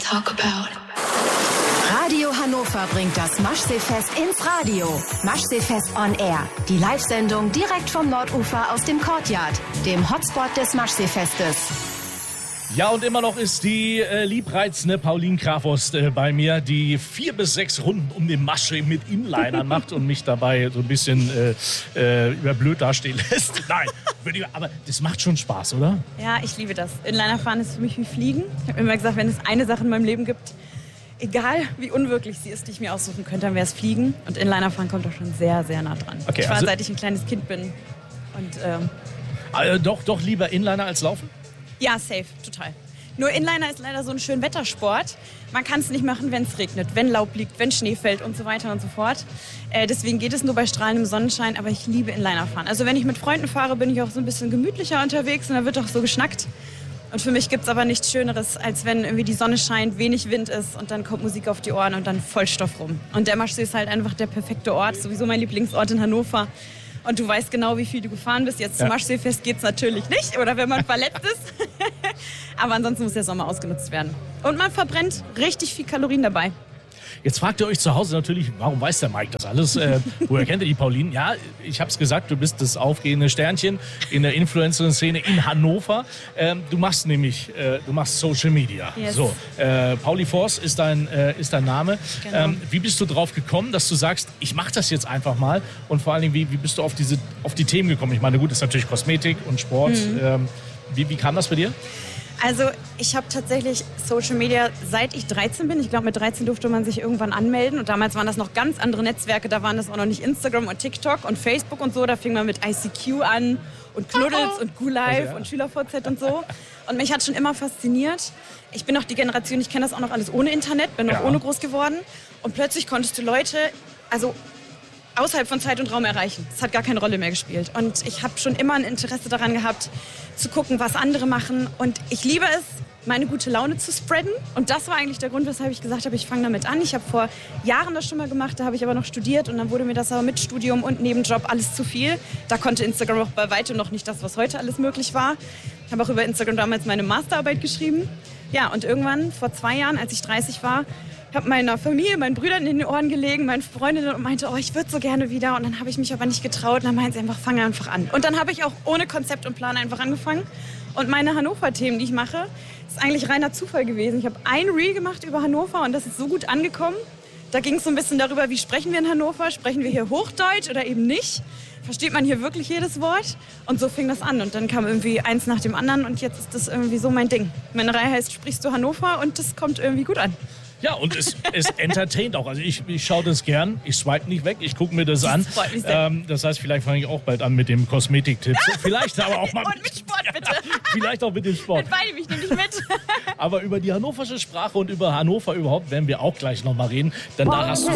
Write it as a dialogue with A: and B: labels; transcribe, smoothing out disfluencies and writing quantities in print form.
A: talk about.
B: Radio Hannover bringt das Maschseefest ins Radio. Maschseefest on Air. Die Live-Sendung direkt vom Nordufer aus dem Courtyard, dem Hotspot des Maschseefestes.
C: Ja, und immer noch ist die liebreizende Pauline Krafhorst bei mir, die 4 bis 6 Runden um den Maschsee mit Inlinern macht und mich dabei so ein bisschen über blöd dastehen lässt. Nein, aber das macht schon Spaß, oder?
D: Ja, ich liebe das. Inliner fahren ist für mich wie Fliegen. Ich habe immer gesagt, wenn es eine Sache in meinem Leben gibt, egal wie unwirklich sie ist, die ich mir aussuchen könnte, dann wäre es Fliegen. Und Inliner fahren kommt doch schon sehr, sehr nah dran. Okay, ich fahre, seit ich ein kleines Kind bin. Und,
C: doch lieber Inliner als Laufen?
D: Ja, safe, total. Nur Inliner ist leider so ein schön Wettersport. Man kann es nicht machen, wenn es regnet, wenn Laub liegt, wenn Schnee fällt und so weiter und so fort. Deswegen geht es nur bei strahlendem Sonnenschein, aber ich liebe Inliner fahren. Also wenn ich mit Freunden fahre, bin ich auch so ein bisschen gemütlicher unterwegs und da wird auch so geschnackt. Und für mich gibt es aber nichts Schöneres, als wenn irgendwie die Sonne scheint, wenig Wind ist und dann kommt Musik auf die Ohren und dann Vollstoff rum. Und der Maschsee ist halt einfach der perfekte Ort, sowieso mein Lieblingsort in Hannover. Und du weißt genau, wie viel du gefahren bist. Jetzt zum Maschseefest geht es natürlich nicht oder wenn man verletzt ist. Aber ansonsten muss der Sommer ausgenutzt werden. Und man verbrennt richtig viel Kalorien dabei.
C: Jetzt fragt ihr euch zu Hause natürlich, warum weiß der Mike das alles? Woher kennt ihr die Pauline? Ja, ich habe es gesagt, du bist das aufgehende Sternchen in der Influencer-Szene in Hannover. Du machst nämlich Social Media.
D: Yes.
C: So, Pauli Force ist dein Name.
D: Genau.
C: Wie bist du drauf gekommen, dass du sagst, ich mache das jetzt einfach mal? Und vor allen Dingen, wie bist du auf die Themen gekommen? Ich meine, gut, das ist natürlich Kosmetik und Sport. Wie kam das bei dir?
D: Also ich habe tatsächlich Social Media, seit ich 13 bin. Ich glaube, mit 13 durfte man sich irgendwann anmelden. Und damals waren das noch ganz andere Netzwerke. Da waren das auch noch nicht Instagram und TikTok und Facebook und so. Da fing man mit ICQ an und Knuddels und GuLive und SchülerVZ und so. Und mich hat schon immer fasziniert. Ich bin noch die Generation, ich kenne das auch noch alles ohne Internet, bin noch ohne groß geworden. Und plötzlich konntest du Leute, außerhalb von Zeit und Raum erreichen. Das hat gar keine Rolle mehr gespielt. Und ich habe schon immer ein Interesse daran gehabt, zu gucken, was andere machen. Und ich liebe es, meine gute Laune zu spreaden. Und das war eigentlich der Grund, weshalb ich gesagt habe, ich fange damit an. Ich habe vor Jahren das schon mal gemacht, da habe ich aber noch studiert. Und dann wurde mir das aber mit Studium und Nebenjob alles zu viel. Da konnte Instagram auch bei weitem noch nicht das, was heute alles möglich war. Ich habe auch über Instagram damals meine Masterarbeit geschrieben. Ja, und irgendwann, vor 2 Jahren, als ich 30 war, habe meiner Familie, meinen Brüdern in den Ohren gelegen, meinen Freundinnen und meinte, ich würde so gerne wieder. Und dann habe ich mich aber nicht getraut. Und dann meinte sie einfach, fang einfach an. Und dann habe ich auch ohne Konzept und Plan einfach angefangen. Und meine Hannover-Themen, die ich mache, ist eigentlich reiner Zufall gewesen. Ich habe ein Reel gemacht über Hannover und das ist so gut angekommen. Da ging es so ein bisschen darüber, wie sprechen wir in Hannover? Sprechen wir hier Hochdeutsch oder eben nicht? Versteht man hier wirklich jedes Wort? Und so fing das an. Und dann kam irgendwie eins nach dem anderen und jetzt ist das irgendwie so mein Ding. Meine Reihe heißt, sprichst du Hannover? Und das kommt irgendwie gut an.
C: Ja, und es entertaint auch. Also ich schaue das gern, ich swipe nicht weg, ich gucke mir das an. Das heißt, vielleicht fange ich auch bald an mit dem Kosmetiktipps. Vielleicht aber auch mal
D: und mit Sport, bitte.
C: Vielleicht auch mit dem Sport.
D: Mit beidem, ich nehme dich mit.
C: Aber über die hannoversche Sprache und über Hannover überhaupt werden wir auch gleich noch mal reden. Denn da hast du